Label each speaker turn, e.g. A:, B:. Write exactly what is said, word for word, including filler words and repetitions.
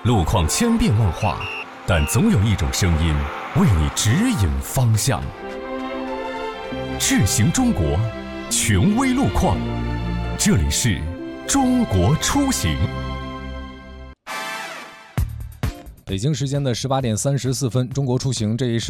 A: 路况千变万化，但总有一种声音为你指引方向。智行中国，权威路况，这里是中国出行。
B: 北京时间的十八点三十四分，中国出行这一时